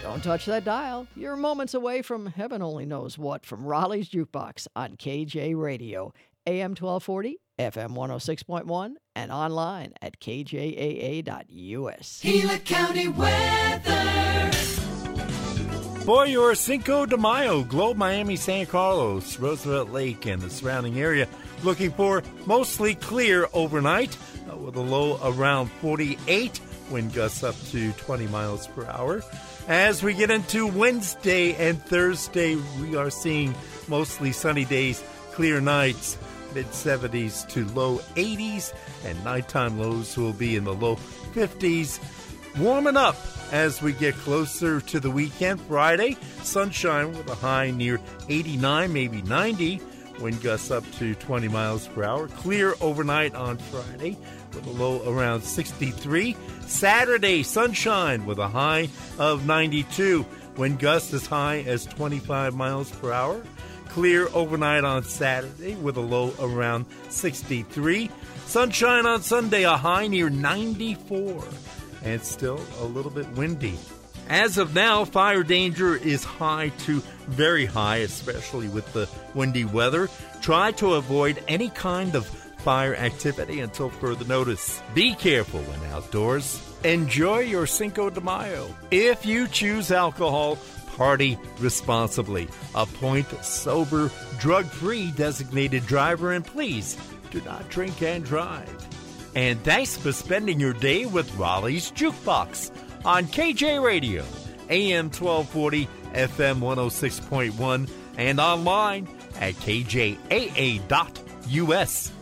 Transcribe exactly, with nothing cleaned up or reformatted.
Don't touch that dial. You're moments away from heaven only knows what from Raleigh's Jukebox on K J Radio, A M twelve forty, F M one oh six point one, and online at K J A A dot U S. Gila County weather. For your Cinco de Mayo, Globe, Miami, San Carlos, Roosevelt Lake, and the surrounding area, looking for mostly clear overnight uh, with a low around forty-eight, wind gusts up to twenty miles per hour. As we get into Wednesday and Thursday, we are seeing mostly sunny days, clear nights, mid-seventies to low eighties, and nighttime lows will be in the low fifties. Warming up as we get closer to the weekend. Friday, sunshine with a high near eighty-nine, maybe ninety. Wind gusts up to twenty miles per hour. Clear overnight on Friday with a low around sixty-three. Saturday, sunshine with a high of ninety-two. Wind gusts as high as twenty-five miles per hour. Clear overnight on Saturday with a low around sixty-three. Sunshine on Sunday, a high near ninety-four. And still a little bit windy. As of now, fire danger is high to very high, especially with the windy weather. Try to avoid any kind of fire activity until further notice. Be careful when outdoors. Enjoy your Cinco de Mayo. If you choose alcohol, party responsibly. Appoint sober, drug-free designated driver, and please do not drink and drive. And thanks for spending your day with Raleigh's Jukebox on K J Radio, A M twelve forty, F M one oh six point one, and online at K J A A dot U S.